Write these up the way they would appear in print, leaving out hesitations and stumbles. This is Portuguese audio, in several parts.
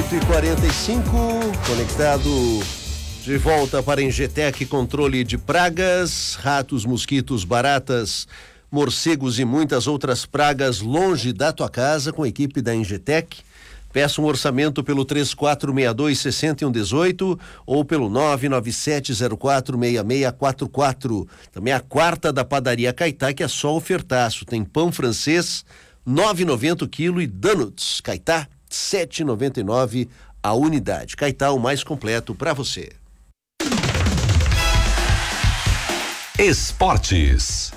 8h45, conectado de volta para Engetec, controle de pragas, ratos, mosquitos, baratas, morcegos e muitas outras pragas longe da tua casa com a equipe da Engetec. Peça um orçamento pelo 3462-6118 ou pelo 997046644. Também a quarta da padaria Caetá, que é só ofertaço. Tem pão francês, 9,90 o quilo, e donuts Caetá, 7,99 a unidade. Caetá, o mais completo para você. Esportes.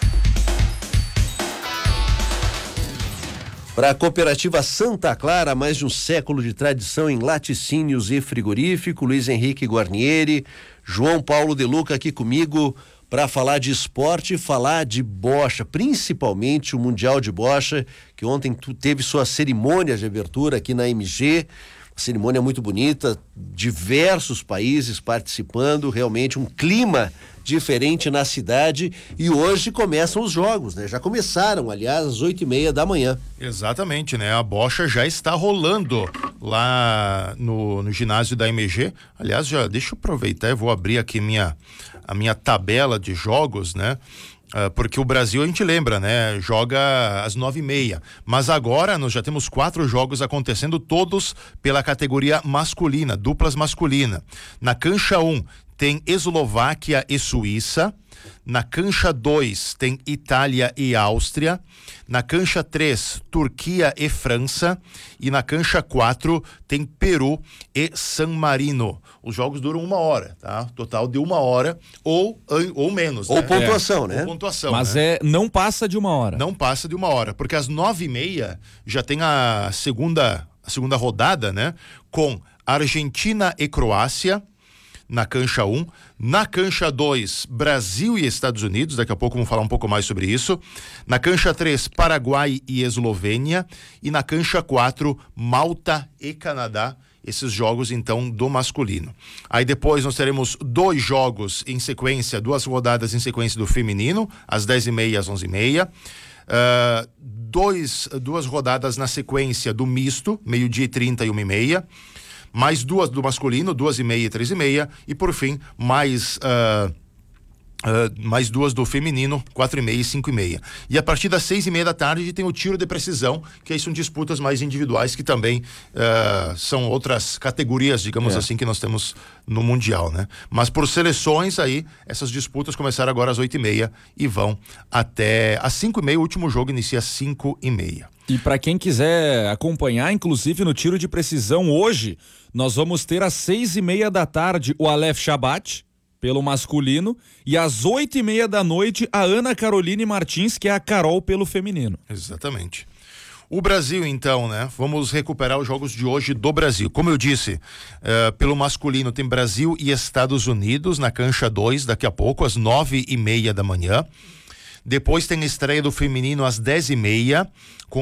Para a Cooperativa Santa Clara, mais de um século de tradição em laticínios e frigorífico. Luiz Henrique Guarnieri, João Paulo De Luca aqui comigo para falar de esporte e falar de bocha, principalmente o Mundial de Bocha, que ontem teve sua cerimônia de abertura aqui na MG. Cerimônia muito bonita, diversos países participando, realmente um clima diferente na cidade, e hoje começam os jogos, né? Já começaram, aliás, às 8h30 da manhã. Exatamente, né? A bocha já está rolando lá no ginásio da MG. Aliás, já deixa eu aproveitar, eu vou abrir aqui a minha tabela de jogos, né? Porque o Brasil, a gente lembra, né? Joga às 9h30, mas agora nós já temos 4 jogos acontecendo, todos pela categoria masculina, duplas masculina. Na cancha 1 tem Eslováquia e Suíça. Na cancha 2 tem Itália e Áustria. Na cancha 3, Turquia e França. E na cancha 4 tem Peru e San Marino. Os jogos duram 1 hora, tá? Total de 1 hora ou menos. Ou né? pontuação, né? Ou pontuação, mas né? não passa de 1 hora. Não passa de 1 hora, porque às 9h30 já tem a segunda rodada, né? Com Argentina e Croácia na cancha 1. Na cancha 2, Brasil e Estados Unidos, daqui a pouco vamos falar um pouco mais sobre isso. Na cancha 3, Paraguai e Eslovênia. E na cancha 4, Malta e Canadá. Esses jogos, então, do masculino. Aí depois nós teremos 2 jogos em sequência, 2 rodadas em sequência do feminino, às 10h30 e às 11h30. 2 rodadas na sequência do misto, 12h30 e 1h30. Mais 2 do masculino, 2h30 e 3h30, e por fim, mais 2 do feminino, 4h30 e 5h30. E a partir das 6h30 da tarde tem o tiro de precisão, que aí são disputas mais individuais, que também são outras categorias, digamos assim, que nós temos no Mundial, né? Mas por seleções aí, essas disputas começaram agora às 8h30 e vão até às 5h30, o último jogo inicia às 5h30. E para quem quiser acompanhar, inclusive no tiro de precisão hoje, nós vamos ter às 6h30 da tarde o Aleph Shabat, pelo masculino, e às 8h30 da noite a Ana Caroline Martins, que é a Carol, pelo feminino. Exatamente. O Brasil, então, né? Vamos recuperar os jogos de hoje do Brasil. Como eu disse, pelo masculino tem Brasil e Estados Unidos na cancha 2, daqui a pouco, às 9h30 da manhã. Depois tem a estreia do feminino às 10h30, com